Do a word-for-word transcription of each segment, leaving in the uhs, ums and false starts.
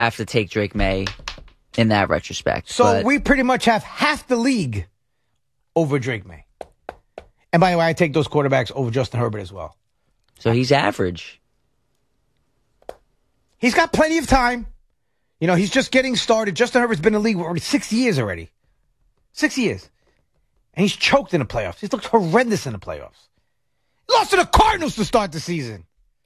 have to take Drake May in that retrospect. So but, we pretty much have half the league over Drake May. And by the way, I take those quarterbacks over Justin Herbert as well. So he's average. He's got plenty of time. You know, he's just getting started. Justin Herbert's been in the league for already six years already. Six years. And he's choked in the playoffs. He's looked horrendous in the playoffs. He lost to the Cardinals to start the season.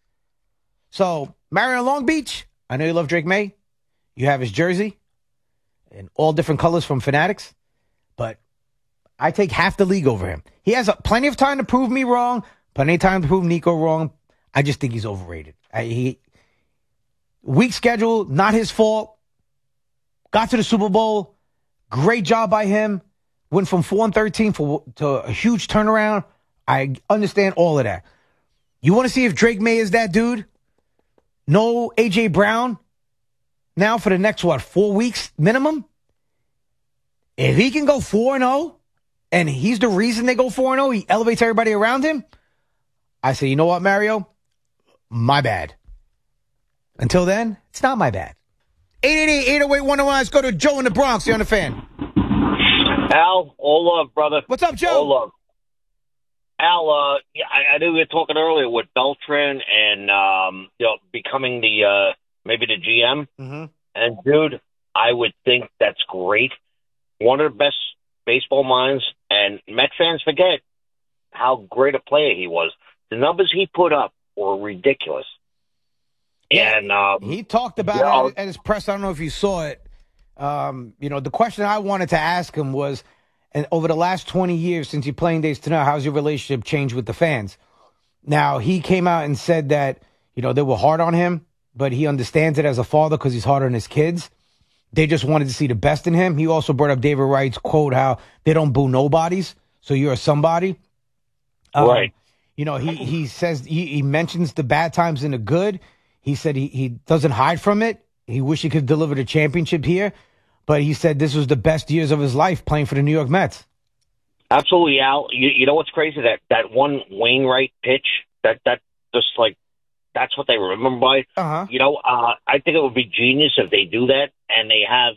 So, Marion Long Beach, I know you love Drake May. You have his jersey in all different colors from Fanatics. But I take half the league over him. He has a, plenty of time to prove me wrong. Plenty of time to prove Nico wrong. I just think he's overrated. I, he Weak schedule, not his fault. Got to the Super Bowl. Great job by him. Went from four and thirteen for, to a huge turnaround. I understand all of that. You want to see if Drake May is that dude? No A J. Brown now for the next, what, four weeks minimum? If he can go four and oh, and he's the reason they go four and oh, he elevates everybody around him, I say, you know what, Mario? My bad. Until then, it's not my bad. eight eight eight, eight oh eight, one oh one. Let's go to Joe in the Bronx. You're on the Fan. Al, all love, brother. What's up, Joe? All love. Al, uh, yeah, I, I knew we were talking earlier with Beltran and um, you know, becoming the uh, maybe the G M. Mm-hmm. And dude, I would think that's great. One of the best baseball minds, and Met fans forget how great a player he was. The numbers he put up were ridiculous. Yeah, and um, he talked about yeah, it at his press. I don't know if you saw it. Um, you know, the question I wanted to ask him was, and over the last twenty years since your playing days to now, how's your relationship changed with the fans? Now, he came out and said that, you know, they were hard on him, but he understands it as a father because he's hard on his kids. They just wanted to see the best in him. He also brought up David Wright's quote, how they don't boo nobodies, so you're a somebody. Um, right. You know, he, he says, he, he mentions the bad times and the good. He said he, he doesn't hide from it. He wished he could deliver the championship here. But he said this was the best years of his life playing for the New York Mets. Absolutely, Al. You, you know what's crazy? That that one Wainwright pitch, that, that just like, that's what they remember by. Uh-huh. You know, uh, I think it would be genius if they do that and they have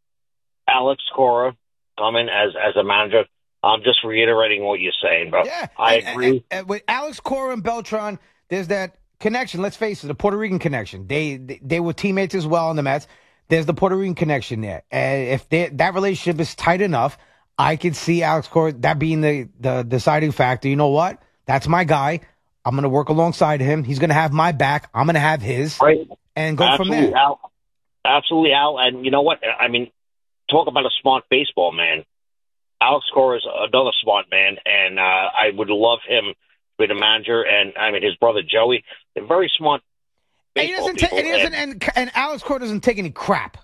Alex Cora come in as, as a manager. I'm just reiterating what you're saying, bro. Yeah, I and, agree. And, and with Alex Cora and Beltran, there's that connection. Let's face it, the Puerto Rican connection. They they, they were teammates as well in the Mets. There's the Puerto Rican connection there. And if they, that relationship is tight enough, I could see Alex Cora, that being the, the deciding factor. You know what? That's my guy. I'm going to work alongside him. He's going to have my back. I'm going to have his. Right. And go Absolutely, from there. Al. Absolutely, Al. And you know what? I mean, talk about a smart baseball man. Alex Cora is another smart man, and uh, I would love him to be the manager. And, I mean, his brother Joey, they're very smart. And, he doesn't ta- and, he doesn't, and, and Alex Cora doesn't take any crap.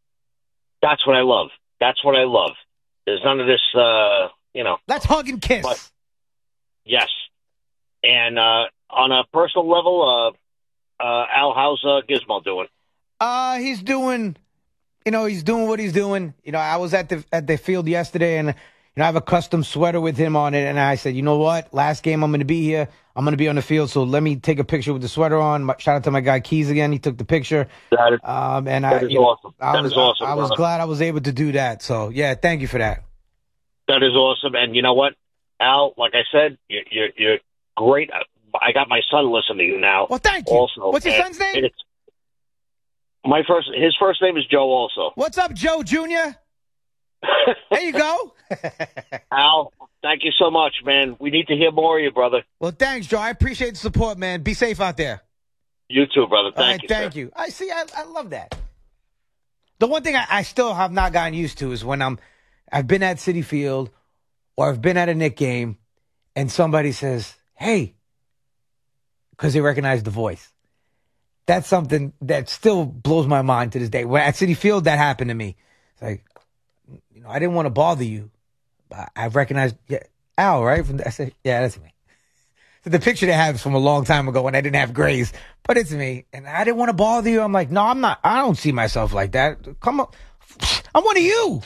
That's what I love. That's what I love. There's none of this, uh, you know. Let's hug and kiss. But, yes. And uh, on a personal level, uh, uh, Al, how's uh, Gizmo doing? Uh, he's doing, you know, he's doing what he's doing. You know, I was at the at the field yesterday, and you know, I have a custom sweater with him on it, and I said, you know what? Last game I'm going to be here. I'm going to be on the field, so let me take a picture with the sweater on. My, shout out to my guy Keys again. He took the picture. That is, um, and that I, is you know, awesome. I That was, is awesome. I, I was glad I was able to do that. So, yeah, thank you for that. That is awesome. And you know what, Al, like I said, you're, you're, you're great. I got my son listening to you now. Well, thank you. Also, What's your and son's name? It's, my first, his first name is Joe also. What's up, Joe Junior? There you go. Al, thank you so much, man. We need to hear more of you, brother. Well, thanks, Joe. I appreciate the support, man. Be safe out there. You too, brother. Thank All right, you. Thank sir. you. I see. I, I love that. The one thing I, I still have not gotten used to is when I'm, I've been at Citi Field or I've been at a Knick game and somebody says, hey, because they recognize the voice. That's something that still blows my mind to this day. When at Citi Field, that happened to me. It's like, you know, I didn't want to bother you. But I recognized, yeah, Al, right? From the, I said, yeah, that's me. So the picture they have is from a long time ago when I didn't have grays, but it's me. And I didn't want to bother you. I'm like, no, I'm not. I don't see myself like that. Come on. I'm one of you.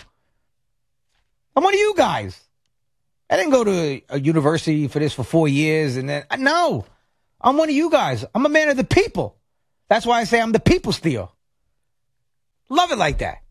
I'm one of you guys. I didn't go to a university for this for four years. And then, no, I'm one of you guys. I'm a man of the people. That's why I say I'm the people steal. Love it like that.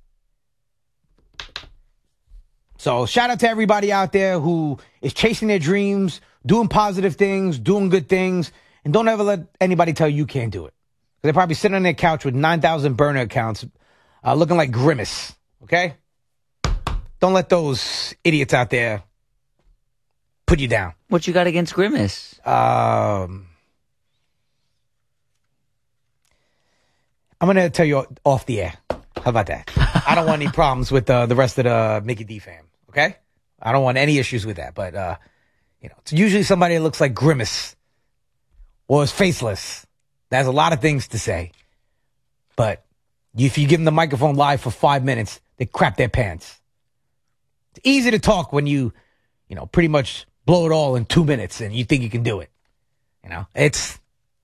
So shout out to everybody out there who is chasing their dreams, doing positive things, doing good things, and don't ever let anybody tell you you can't do it. They're probably sitting on their couch with nine thousand burner accounts uh, looking like Grimace, okay? Don't Those idiots out there put you down. What you got against Grimace? Um, I'm going to tell you off the air. How about that? I don't want any problems with uh, the rest of the Mickey D fam, okay? I don't want any issues with that, but, uh, you know, it's usually somebody that looks like Grimace or is faceless. That has a lot of things to say. But if you give them the microphone live for five minutes, they crap their pants. It's easy to talk when you, you know, pretty much blow it all in two minutes and you think you can do it. You know, it's,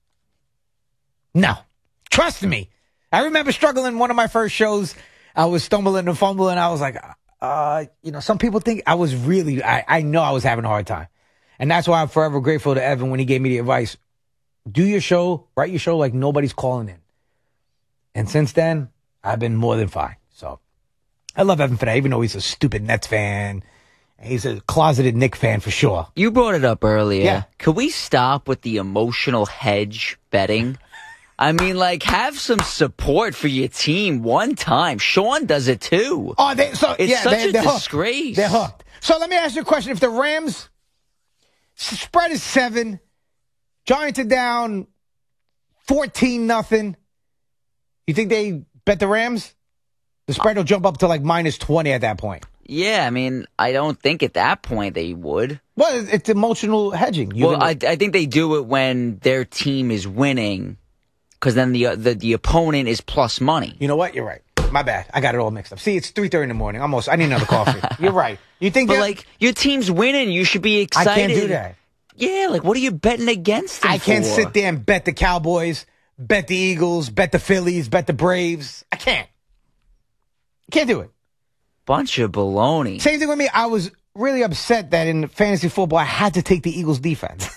no. Trust me. I remember struggling one of my first shows. I was stumbling and fumbling. I was like, uh, you know, some people think I was really, I, I know I was having a hard time. And that's why I'm forever grateful to Evan when he gave me the advice. Do your show, write your show like nobody's calling in. And since then, I've been more than fine. So I love Evan for that, even though he's a stupid Nets fan. He's a closeted Knick fan for sure. You brought it up earlier. Yeah. Could we stop with the emotional hedge betting? I mean, like, have some support for your team one time. Sean does it too. Oh, they, so, it's yeah, such they, a they're disgrace. Hooked. They're hooked. So let me ask you a question. If the Rams spread is seven, Giants are down fourteen nothing, you think they bet the Rams? The spread will jump up to like minus twenty at that point. Yeah, I mean, I don't think at that point they would. Well, it's emotional hedging. You well, I, I think they do it when their team is winning, because then the, uh, the the opponent is plus money. You know what? You're right. My bad. I got it all mixed up. See, it's three thirty in the morning. Almost. I need another coffee. You're right. You think? But like, your team's winning, you should be excited. I can't do that. Yeah, like, what are you betting against them I can't for? sit there and bet the Cowboys, bet the Eagles, bet the Phillies, bet the Braves. I can't. Can't do it. Bunch of baloney. Same thing with me. I was really upset that in fantasy football I had to take the Eagles defense.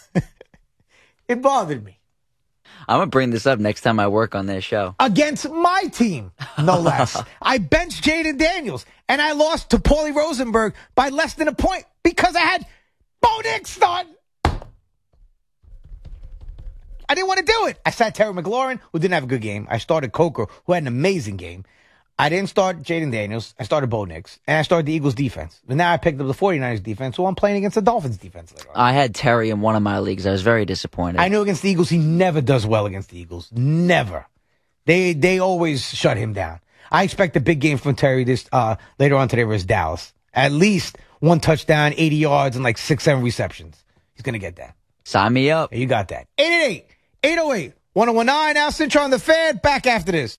It bothered me. I'm going to bring this up next time I work on this show. Against my team, no less. I benched Jaden Daniels, and I lost to Paulie Rosenberg by less than a point because I had Bo Nix start. I didn't want to do it. I sat Terry McLaurin, who didn't have a good game. I started Coker, who had an amazing game. I didn't start Jaden Daniels. I started Bo Nix. And I started the Eagles defense. But now I picked up the 49ers defense, so I'm playing against the Dolphins defense later on. I had Terry in one of my leagues. I was very disappointed. I knew against the Eagles, he never does well against the Eagles. Never. They they always shut him down. I expect a big game from Terry this uh, later on today versus Dallas. At least one touchdown, eighty yards, and like six, seven receptions. He's going to get that. Sign me up. You got that. eight eight eight, eight oh eight, one oh one nine. Al Cintra on the Fan. Back after this.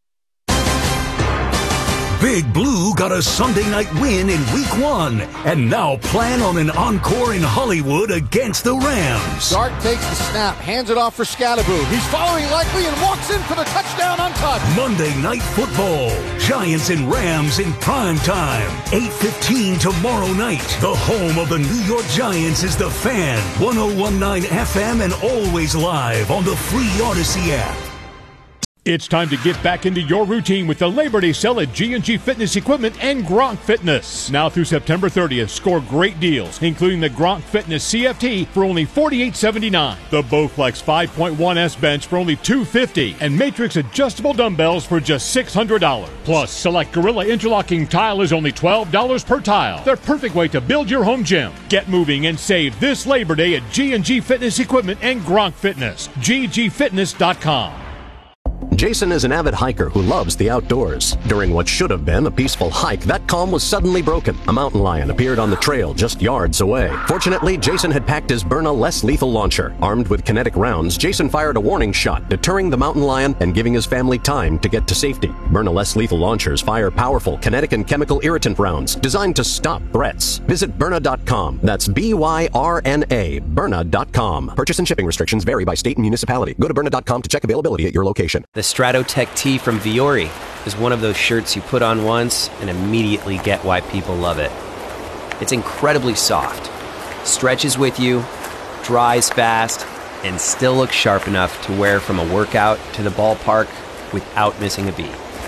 Big Blue got a Sunday night win in week one and now plan on an encore in Hollywood against the Rams. Dart takes the snap, hands it off for Scalaboo. He's following likely and walks in for the touchdown untouched. Monday Night Football. Giants and Rams in prime time. eight fifteen tomorrow night. The home of the New York Giants is The Fan. one oh one nine F M and always live on the free Odyssey app. It's time to get back into your routine with the Labor Day sale at G and G Fitness Equipment and Gronk Fitness. Now through September thirtieth, score great deals, including the Gronk Fitness C F T for only forty-eight seventy-nine, the Bowflex five point one S bench for only two fifty, and Matrix adjustable dumbbells for just six hundred dollars. Plus, select Gorilla interlocking tile is only twelve dollars per tile. The perfect way to build your home gym. Get moving and save this Labor Day at G and G Fitness Equipment and Gronk Fitness. G G fitness dot com. Jason is an avid hiker who loves the outdoors. During what should have been a peaceful hike, that calm was suddenly broken. A mountain lion appeared on the trail just yards away. Fortunately, Jason had packed his Byrna less lethal launcher. Armed with kinetic rounds, Jason fired a warning shot, deterring the mountain lion and giving his family time to get to safety. Byrna less lethal launchers fire powerful kinetic and chemical irritant rounds designed to stop threats. Visit Byrna dot com. That's B Y R N A, Byrna dot com. Purchase and shipping restrictions vary by state and municipality. Go to Byrna dot com to check availability at your location. The Stratotech tee from Viore is one of those shirts you put on once and immediately get why people love it. It's incredibly soft, stretches with you, dries fast, and still looks sharp enough to wear from a workout to the ballpark without missing a beat.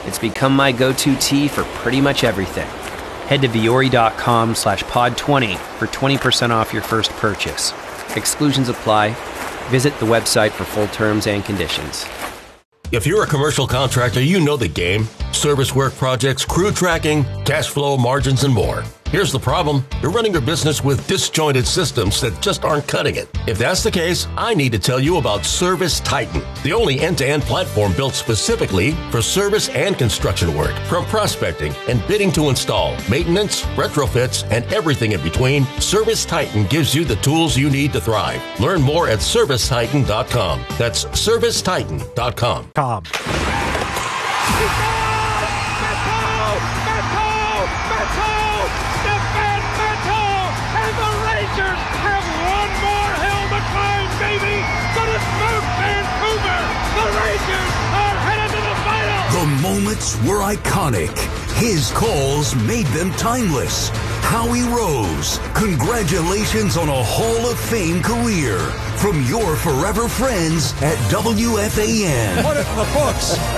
It's become my go-to tee for pretty much everything. Head to Viore.com slash pod 20 for twenty percent off your first purchase. Exclusions apply. Visit the website for full terms and conditions. If you're a commercial contractor, you know the game. Service work projects, crew tracking, cash flow, margins, and more. Here's the problem. You're running your business with disjointed systems that just aren't cutting it. If that's the case, I need to tell you about Service Titan, the only end-to-end platform built specifically for service and construction work. From prospecting and bidding to install, maintenance, retrofits, and everything in between, Service Titan gives you the tools you need to thrive. Learn more at service titan dot com. That's service titan dot com. Com. The moments were iconic. His calls made them timeless. Howie Rose, congratulations on a Hall of Fame career. From your forever friends at W F A N. Put it in the books.